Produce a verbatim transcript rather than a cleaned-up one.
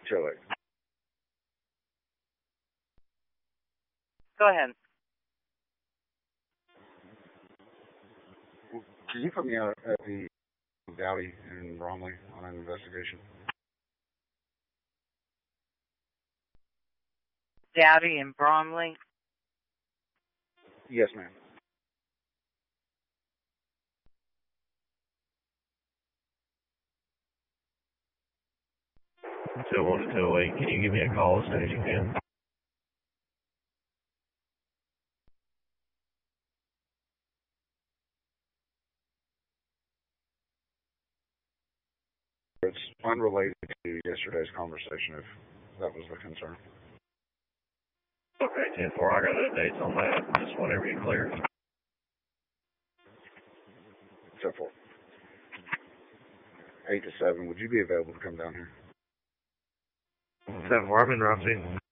Chile. Go ahead. Can you put me out at the Dowdy in Bromley on an investigation? Dowdy and Bromley? Yes, ma'am. two one to two oh eight, can you give me a call as soon as you can? It's unrelated to yesterday's conversation, if that was the concern. Okay, ten four, I got the dates on that, just whenever you clear. ten four. eight to seven, would you be available to come down here? seven four, I'm in Route